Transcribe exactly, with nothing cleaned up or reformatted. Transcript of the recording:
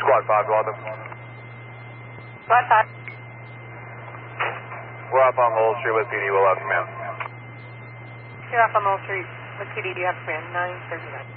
Squad five, go out there. Squad five. We're up on Lowell Street with P D, we'll have command. You're up on Lowell Street with P D, do you have command? nine thirty-nine.